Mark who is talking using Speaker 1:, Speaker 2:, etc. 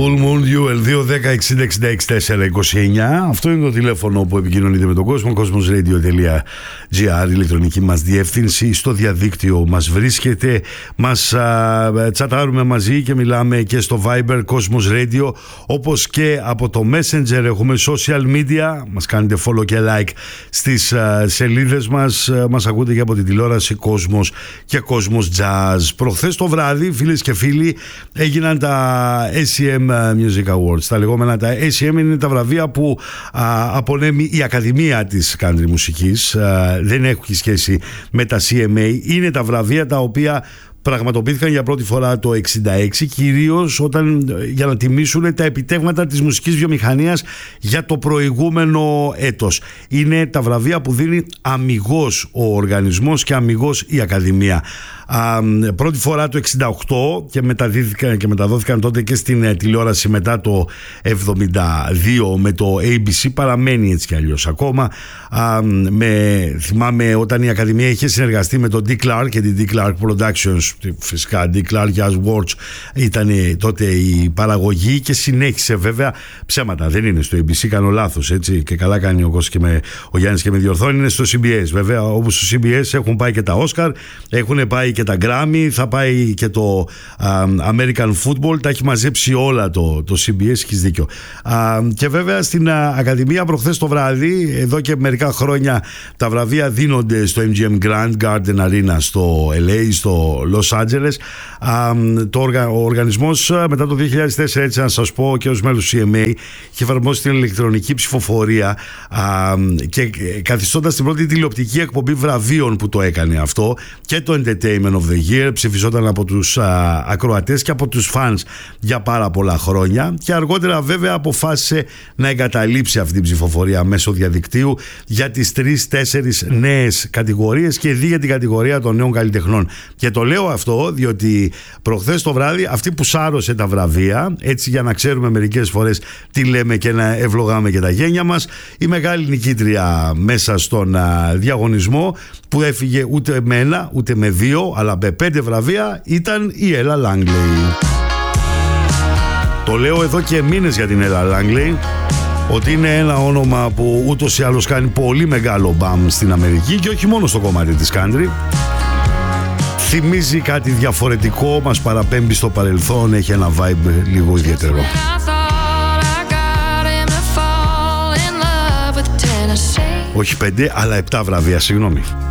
Speaker 1: Full Moon Duel 210-60-66-429. Αυτό είναι το τηλέφωνο που επικοινωνείτε με τον κόσμο. Cosmosradio.gr, ηλεκτρονική μας διεύθυνση. Στο διαδίκτυο μας βρίσκεται. Μας τσατάρουμε μαζί και μιλάμε και στο Viber Cosmos Radio, όπως και από το Messenger. Έχουμε social media. Μας κάνετε follow και like στις σελίδες μας. Μας ακούτε και από την τηλεόραση Cosmos και Cosmos Jazz. Προχθές το βράδυ, φίλες και φίλοι, έγιναν τα ACM Music Awards. Τα λεγόμενα τα ACM είναι τα βραβεία που απονέμει η Ακαδημία της Country Μουσικής. Δεν έχει σχέση με τα CMA. Είναι τα βραβεία τα οποία πραγματοποιήθηκαν για πρώτη φορά το 1966, κυρίως για να τιμήσουν τα επιτεύγματα της μουσικής βιομηχανίας για το προηγούμενο έτος. Είναι τα βραβεία που δίνει αμιγώς ο οργανισμός και αμιγώς η Ακαδημία. Πρώτη φορά το 1968 και μεταδόθηκαν τότε και στην τηλεόραση μετά το 1972 με το ABC. Παραμένει έτσι κι αλλιώς ακόμα. Θυμάμαι όταν η Ακαδημία είχε συνεργαστεί με τον Dick Clark και την Dick Clark Productions. Φυσικά Dick Clark και Ashworth ήταν τότε η παραγωγή και συνέχισε, βέβαια, ψέματα, δεν είναι στο ABC, κάνω λάθος, έτσι, και καλά κάνει ο Γιάννης και με διορθώνει, είναι στο CBS, βέβαια, όπως στο CBS έχουν πάει και τα Oscar, έχουν πάει και τα Grammy, θα πάει και το American Football, τα έχει μαζέψει όλα το CBS, έχεις δίκιο. Και βέβαια στην Ακαδημία προχθές το βράδυ, εδώ και μερικά χρόνια τα βραβεία δίνονται στο MGM Grand Garden Arena στο LA, στο Los Angeles. Ο οργανισμός μετά το 2004, έτσι να σας πω, και ως μέλος του CMA είχε εφαρμόσει την ηλεκτρονική ψηφοφορία και καθιστώντας την πρώτη τηλεοπτική εκπομπή βραβείων που το έκανε αυτό, και το Entertainment of the Year ψηφιζόταν από τους ακροατές και από τους fans για πάρα πολλά χρόνια, και αργότερα βέβαια αποφάσισε να εγκαταλείψει αυτή την ψηφοφορία μέσω διαδικτύου για τις 3-4 νέες κατηγορίες και για την κατηγορία των νέων καλλιτεχνών. Και το λέω αυτό διότι προχθές το βράδυ αυτή που σάρωσε τα βραβεία, έτσι για να ξέρουμε μερικές φορές τι λέμε και να ευλογάμε και τα γένια μας, η μεγάλη νικήτρια μέσα στον διαγωνισμό, που έφυγε ούτε με ένα ούτε με δύο αλλά με 5 βραβεία, ήταν η Ella Langley. Το λέω εδώ και μήνες για την Ella Langley, ότι είναι ένα όνομα που ούτως ή άλλως κάνει πολύ μεγάλο μπαμ στην Αμερική και όχι μόνο στο κομμάτι της country. Θυμίζει κάτι διαφορετικό, μας παραπέμπει στο παρελθόν, έχει ένα vibe λίγο ιδιαίτερο. Όχι 5 αλλά 7 βραβεία, συγγνώμη.